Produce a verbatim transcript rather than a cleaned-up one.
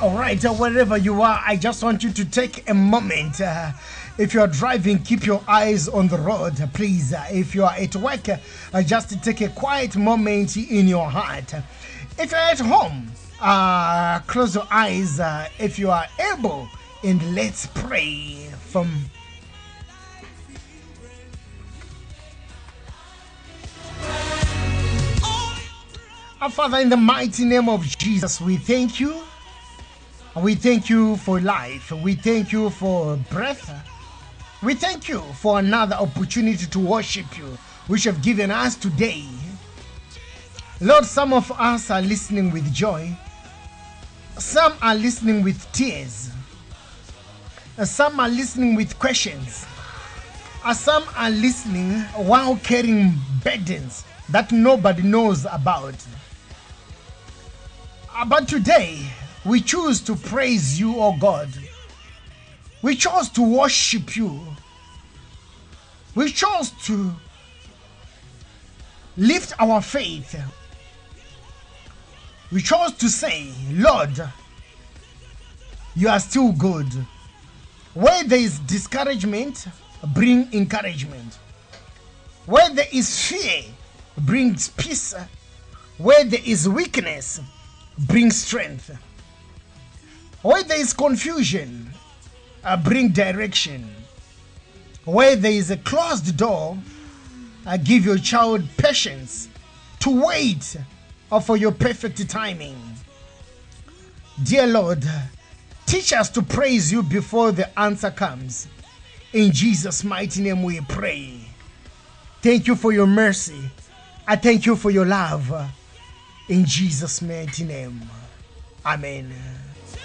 All right, uh, wherever you are, I just want you to take a moment. Uh, if you're driving, keep your eyes on the road, please. Uh, if you are at work, uh, just take a quiet moment in your heart. If you're at home, uh, close your eyes uh, if you are able, and let's pray from. Our Father, in the mighty name of Jesus, we thank you. We thank you for life. We thank you for breath. We thank you for another opportunity to worship you, which you have given us today. Lord, some of us are listening with joy. Some are listening with tears. Some are listening with questions. Some are listening while carrying burdens that nobody knows about. But today, we choose to praise you, O God. We chose to worship you. We chose to lift our faith. We chose to say, Lord, you are still good. Where there is discouragement, bring encouragement. Where there is fear, brings peace. Where there is weakness, bring strength. Where there is confusion, uh, bring direction. Where there is a closed door, uh, give your child patience to wait uh, for your perfect timing. Dear Lord, teach us to praise you before the answer comes. In Jesus' mighty name we pray. Thank you for your mercy. I thank you for your love. In Jesus' mighty name. Amen.